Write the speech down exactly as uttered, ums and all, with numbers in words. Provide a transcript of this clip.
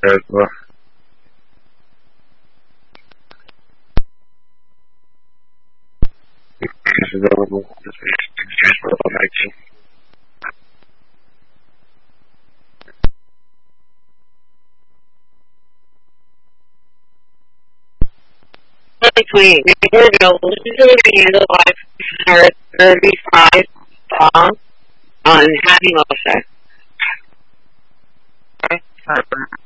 as well. Is available. This is for nineteen. Between we're available. This is going to handle live thirty-five song on Happy Moshe. Okay.